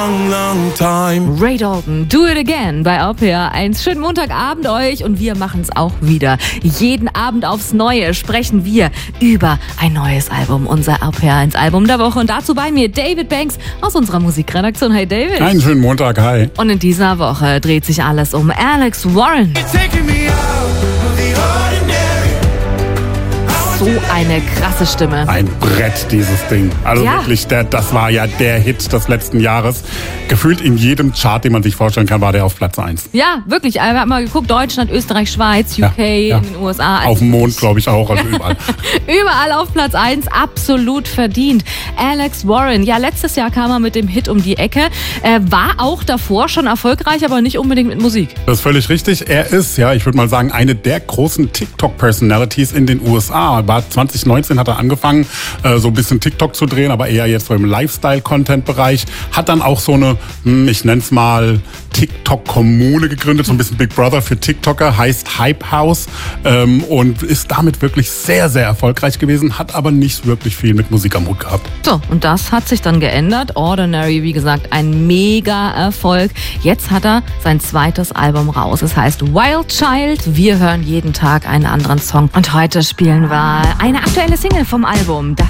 long time. Ray Dalton, Do It Again bei RPR 1. Schönen Montagabend euch und wir machen es auch wieder. Jeden Abend aufs Neue sprechen wir über ein neues Album, unser RPR 1 Album der Woche. Und dazu bei mir David Banks aus unserer Musikredaktion. Hi David. Einen schönen Montag, hi. Und in dieser Woche dreht sich alles um Alex Warren. So eine krasse Stimme. Ein Brett, dieses Ding. Also Ja. wirklich, das war ja der Hit des letzten Jahres. Gefühlt in jedem Chart, den man sich vorstellen kann, war der auf Platz 1. Ja, wirklich. Wir haben mal geguckt, Deutschland, Österreich, Schweiz, UK, Ja. in den USA. Also Auf dem Mond, glaube ich, auch, also überall. überall auf Platz 1, absolut verdient. Alex Warren, ja, letztes Jahr kam er mit dem Hit um die Ecke. War auch davor schon erfolgreich, aber nicht unbedingt mit Musik. Das ist völlig richtig. Er ist, ja, ich würde mal sagen, eine der großen TikTok-Personalities in den USA. 2019 hat er angefangen, so ein bisschen TikTok zu drehen, aber eher jetzt so im Lifestyle-Content-Bereich. Hat dann auch so eine, ich nenne es mal, TikTok-Kommune gegründet, so ein bisschen Big Brother für TikToker, heißt Hype House und ist damit wirklich sehr, sehr erfolgreich gewesen, hat aber nicht wirklich viel mit Musik am Hut gehabt. So, und das hat sich dann geändert. Ordinary, wie gesagt, ein Mega-Erfolg. Jetzt hat er sein zweites Album raus. Es heißt Wild Child. Wir hören jeden Tag einen anderen Song. Und heute spielen wir eine aktuelle Single vom Album. Das